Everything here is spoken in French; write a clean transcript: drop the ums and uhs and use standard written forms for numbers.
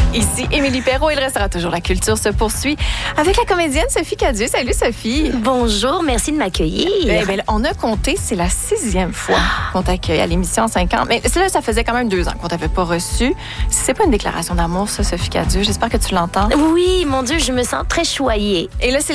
Ici Émilie Perrault, il restera toujours la culture se poursuit avec la comédienne Sophie Cadieux. Salut Sophie. Bonjour, merci de m'accueillir. On a compté, c'est la 6e fois qu'on t'accueille à l'émission en 5 ans. Mais là, ça faisait quand même 2 ans qu'on t'avait pas reçu. C'est pas une déclaration d'amour, ça, Sophie Cadieux. J'espère que tu l'entends. Oui, mon Dieu, je me sens très choyée. Et là,